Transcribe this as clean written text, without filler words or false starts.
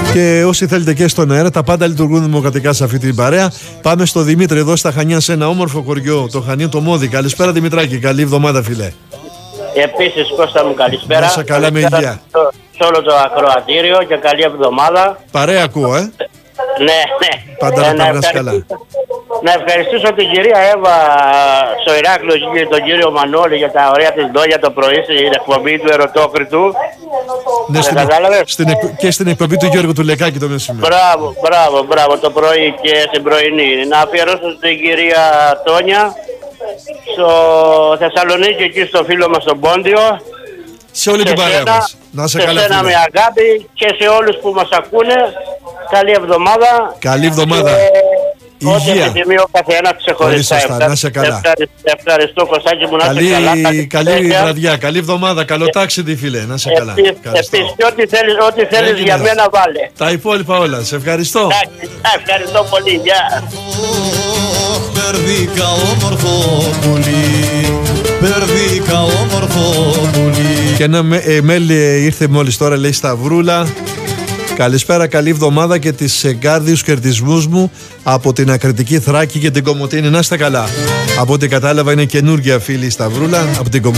Και όσοι θέλετε και στον αέρα, τα πάντα λειτουργούν δημοκρατικά σε αυτή την παρέα. Πάμε στο Δημήτρη εδώ στα Χανιά, σε ένα όμορφο χωριό, το Χανίο το Μόδι. Καλησπέρα Δημητράκη, καλή εβδομάδα φίλε. Επίσης Κώστα μου καλησπέρα. Μέσα καλά, με υγεία. Σε όλο το ακροατήριο και καλή εβδομάδα. Παρέα ακούω, Ναι. Πάντα να περνάς καλά. Να ευχαριστήσω την κυρία Εύα στο Ηράκλειο και τον κύριο Μανώλη για τα ωραία της λόγια το πρωί στην εκπομπή του Ερωτόκριτου. Ναι, και στην εκπομπή του Γιώργου του Λεκάκη το μεσημέρι. Μπράβο το πρωί και στην πρωινή. Να αφιερώσω στην κυρία Τόνια, στο Θεσσαλονίκη εκεί στο φίλο μας τον Πόντιο. Σε όλη την παρέα μας. Να σε καλά φίλε. Με αγάπη και σε όλους που μας ακούνε. Καλή εβδομάδα. Καλή εβδομάδα. Ό,τι επιθυμεί ο καθένας ξεχωριστά. Να σε καλά. Ευχαριστώ Κωστάκη μου, να σε καλά. Καλή βραδιά, καλή εβδομάδα, καλό ταξίδι φίλε, να σε καλά. Επίσης ό,τι θέλεις για μένα βάλε. Τα υπόλοιπα όλα, σε ευχαριστώ. Ευχαριστώ πολύ, γεια. Περδίκα όμορφο πουλί, περδίκα όμορφο πουλί. Και ένα mail ήρθε μόλις τώρα, λέει Σταυρούλα. Καλησπέρα, καλή εβδομάδα και τις εγκάρδιους κερδισμούς μου από την Ακριτική Θράκη και την Κομοτήνη. Να είστε καλά. Από ό,τι κατάλαβα είναι καινούργια φίλη η Σταυρούλα από την Κομοτήνη.